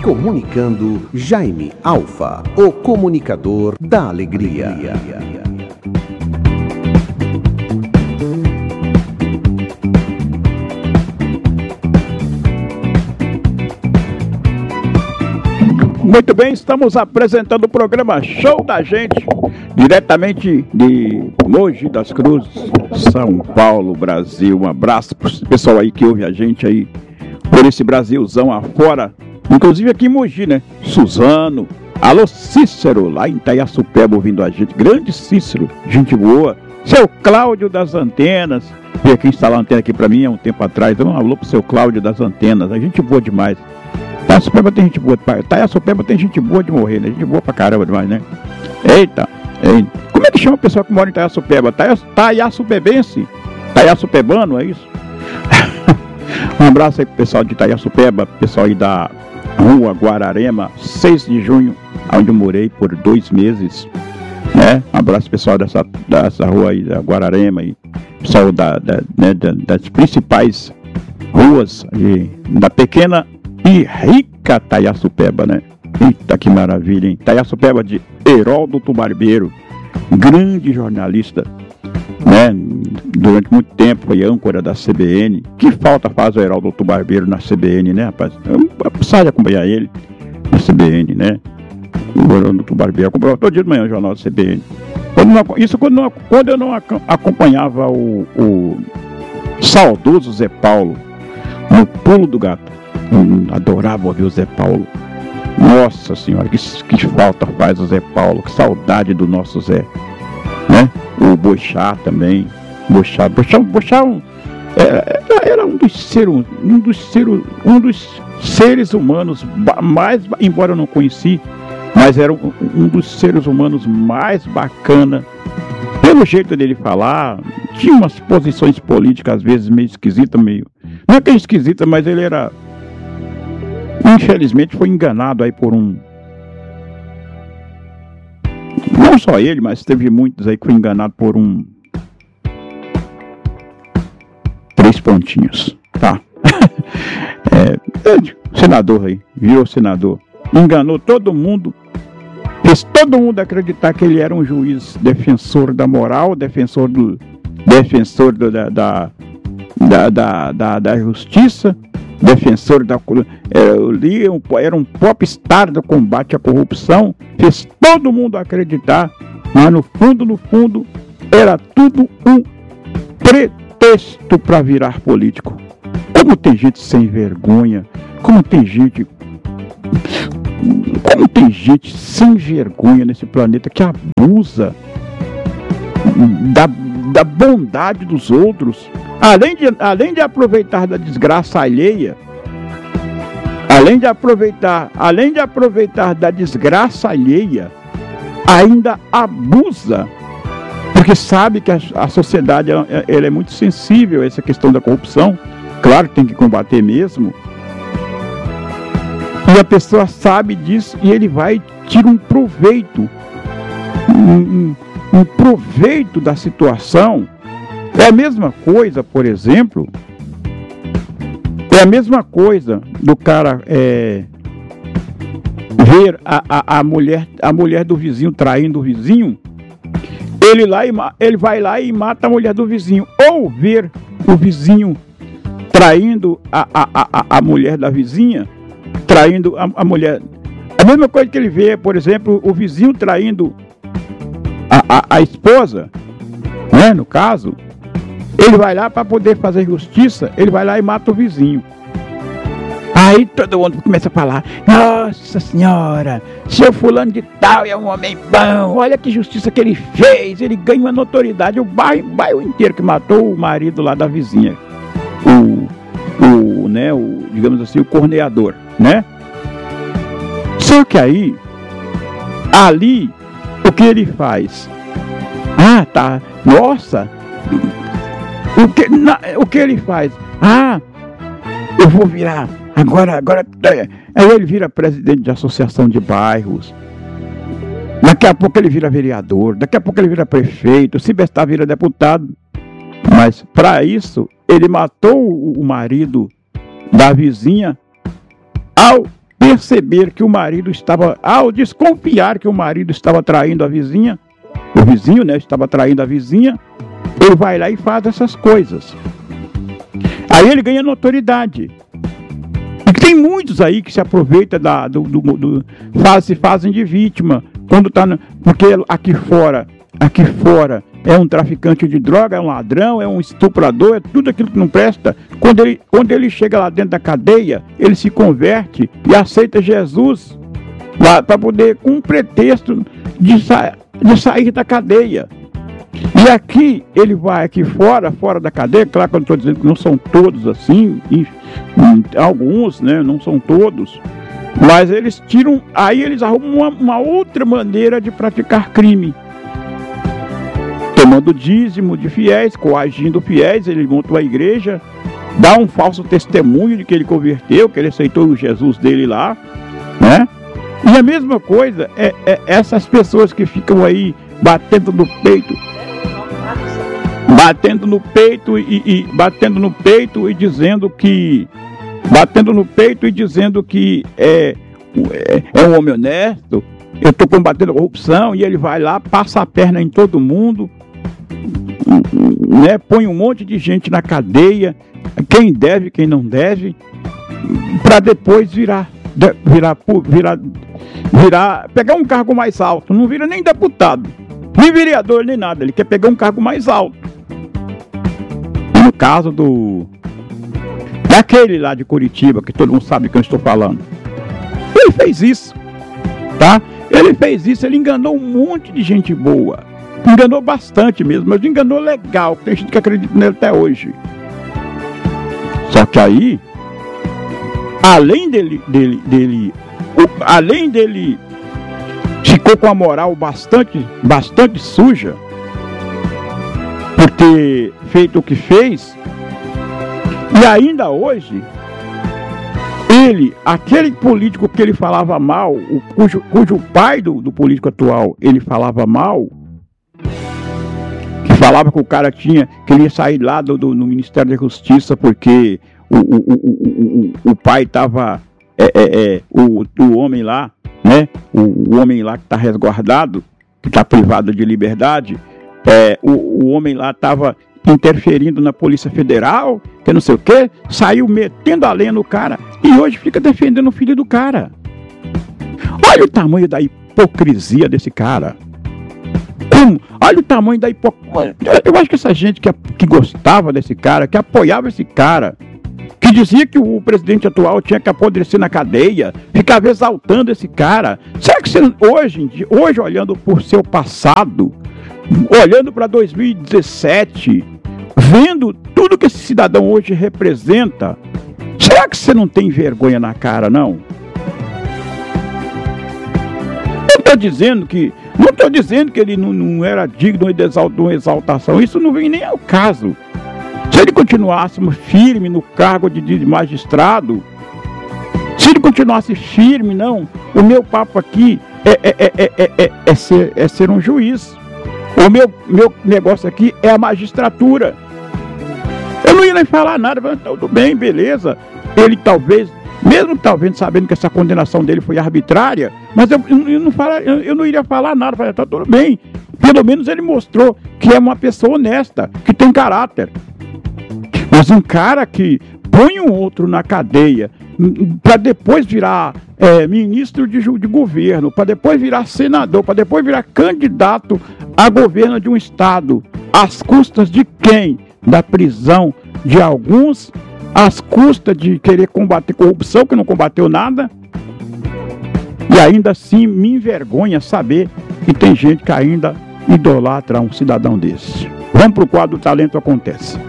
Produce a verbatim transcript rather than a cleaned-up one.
Comunicando Jaime Alfa, o comunicador da alegria. Muito bem, estamos apresentando o programa Show da Gente, diretamente de Mogi das Cruzes, São Paulo, Brasil. Um abraço para o pessoal aí que ouve a gente aí por esse Brasilzão afora, inclusive aqui em Mogi, né? Suzano, alô Cícero, lá em Itaiaçupeba ouvindo a gente, grande Cícero, gente boa. Seu Cláudio das Antenas, veio aqui instalar a antena aqui para mim há um tempo atrás. Um alô pro seu Cláudio das Antenas, a gente boa demais. Itaiaçupeba tem gente boa, Itaiaçupeba tem gente boa de morrer, né? Gente boa pra caramba demais, né? Eita, eita. Como é que chama o pessoal que mora em Itaiaçupeba? Itaiaçupebense? Itaiaçupebano, é isso? Um abraço aí pro pessoal de Itaiaçupeba, pessoal aí da Rua Guararema, seis de junho, onde eu morei por dois meses, né? Um abraço pessoal dessa, dessa rua aí, da Guararema, e pessoal da, da, né, das principais ruas aí, da pequena e rica Itaiaçupeba, né? Eita, que maravilha, hein? Itaiaçupeba de Heródoto Barbeiro, grande jornalista, né? Durante muito tempo foi âncora da C B N. Que falta faz o Heródoto Barbeiro na C B N, né, rapaz? Eu preciso de acompanhar ele na C B N, né? O Heródoto Barbeiro acompanhava todo dia de manhã o jornal da C B N. Quando não, isso quando, não, quando eu não acompanhava o, o saudoso Zé Paulo no Pulo do Gato. Hum, adorava ouvir o Zé Paulo. Nossa senhora, que, que falta faz o Zé Paulo. Que saudade do nosso Zé, né? O Boixá também. Boixá, Boixá, Boixá um, é, era um dos, ser, um, dos ser, um dos seres humanos mais, embora eu não conheci, mas era um, um dos seres humanos mais bacana. Pelo jeito dele falar, tinha umas posições políticas às vezes meio esquisitas, meio... Não é que é esquisita, mas ele era... Infelizmente foi enganado aí por um... Não só ele, mas teve muitos aí que foi enganado por um... Três pontinhos, tá? é, senador aí, virou senador. Enganou todo mundo. Fez todo mundo acreditar que ele era um juiz defensor da moral, defensor do... Defensor do, da, da, da, da, da, da justiça. Defensor da... Era, era um popstar do combate à corrupção. Fez todo mundo acreditar. Mas no fundo, no fundo, era tudo um pretexto para virar político. Como tem gente sem vergonha. Como tem gente... Como tem gente sem vergonha nesse planeta que abusa da, da bondade dos outros. Além de, além de aproveitar da desgraça alheia, além de aproveitar, além de aproveitar da desgraça alheia, ainda abusa, porque sabe que a, a sociedade ela, ela é muito sensível a essa questão da corrupção. Claro que tem que combater mesmo. E a pessoa sabe disso e ele vai tirar um proveito, um, um, um proveito da situação. É a mesma coisa, por exemplo, é a mesma coisa do cara é, ver a, a, a, mulher, a mulher do vizinho traindo o vizinho, ele, lá e, ele vai lá e mata a mulher do vizinho, ou ver o vizinho traindo a, a, a, a mulher da vizinha, traindo a, a mulher. A mesma coisa que ele vê, por exemplo, o vizinho traindo a, a, a esposa, né, no caso. Ele vai lá para poder fazer justiça, ele vai lá e mata o vizinho. Aí todo mundo começa a falar: nossa senhora, seu fulano de tal é um homem bom, olha que justiça que ele fez, ele ganha uma notoriedade. O bairro, o bairro inteiro que matou o marido lá da vizinha. O, o, né, o, digamos assim, o corneador, né? Só que aí, ali, o que ele faz? Ah, tá, nossa... O que, na, o que ele faz? Ah, eu vou virar, agora, agora, aí ele vira presidente de associação de bairros, daqui a pouco ele vira vereador, daqui a pouco ele vira prefeito, se bestar vira deputado, mas para isso ele matou o marido da vizinha ao perceber que o marido estava, ao desconfiar que o marido estava traindo a vizinha, o vizinho, né, estava traindo a vizinha, ele vai lá e faz essas coisas. Aí ele ganha notoriedade. E tem muitos aí que se aproveitam da, do, do, do faz, se fazem de vítima, quando tá no, porque aqui fora, aqui fora é um traficante de droga, é um ladrão, é um estuprador, é tudo aquilo que não presta. Quando ele, quando ele chega lá dentro da cadeia, ele se converte e aceita Jesus lá para poder, com um pretexto de, sa de sair da cadeia. E aqui, ele vai aqui fora, fora da cadeia, claro que eu não estou dizendo que não são todos assim, e, e, alguns, né, não são todos, mas eles tiram, aí eles arrumam uma, uma outra maneira de praticar crime. Tomando dízimo de fiéis, coagindo fiéis, ele monta uma igreja, dá um falso testemunho de que ele converteu, que ele aceitou o Jesus dele lá, né? E a mesma coisa é, é essas pessoas que ficam aí batendo no peito, batendo no peito e, e batendo no peito e dizendo que, batendo no peito e dizendo que é, é, é um homem honesto. Eu estou combatendo a corrupção, e ele vai lá, passa a perna em todo mundo, né, põe um monte de gente na cadeia, quem deve, quem não deve, para depois virar, virar, virar, virar, pegar um cargo mais alto. Não vira nem deputado, nem vereador, nem nada. Ele quer pegar um cargo mais alto. E no caso do daquele lá de Curitiba, que todo mundo sabe que eu estou falando, ele fez isso, tá? Ele fez isso, ele enganou um monte de gente boa. Enganou bastante mesmo, mas enganou legal. Tem gente que acredita nele até hoje. Só que aí, além dele, dele, dele, o, além dele, ficou com a moral bastante, bastante suja, por ter feito o que fez. E ainda hoje, ele, aquele político que ele falava mal, o, cujo, cujo pai do, do político atual, ele falava mal, que falava que o cara tinha, queria sair lá do, do, no Ministério da Justiça porque o, o, o, o, o, o pai estava, é, é, é, o, o homem lá, né, o, o homem lá que está resguardado, que está privado de liberdade, é, o, o homem lá estava interferindo na Polícia Federal, que não sei o que, saiu metendo a lenha no cara, e hoje fica defendendo o filho do cara. Olha o tamanho da hipocrisia desse cara. Como? Olha o tamanho da hipocrisia. Eu acho que essa gente que, que gostava desse cara, que apoiava esse cara, que dizia que o presidente atual tinha que apodrecer na cadeia, ficava exaltando esse cara. Será que você, hoje, hoje olhando por seu passado, olhando para dois mil e dezessete, vendo tudo que esse cidadão hoje representa, será que você não tem vergonha na cara, não? Não estou dizendo que não estou dizendo que ele não, não era digno de uma exaltação, isso não vem nem ao caso. Se ele continuasse firme no cargo de, de magistrado, se ele continuasse firme, não, o meu papo aqui é, é, é, é, é, é, ser, é ser um juiz. O meu, meu negócio aqui é a magistratura. Eu não ia nem falar nada, mas tudo bem, beleza. Ele talvez, mesmo talvez sabendo que essa condenação dele foi arbitrária, mas eu, eu, não, fala, eu, eu não iria falar nada, falei, tá tudo bem. Pelo menos ele mostrou que é uma pessoa honesta, que tem caráter. Mas um cara que põe um outro na cadeia para depois virar é, ministro de, de governo, para depois virar senador, para depois virar candidato a governo de um estado, às custas de quem? Da prisão de alguns, às custas de querer combater corrupção, que não combateu nada. E ainda assim me envergonha saber que tem gente que ainda idolatra um cidadão desse. Vamos para o quadro Talento Acontece.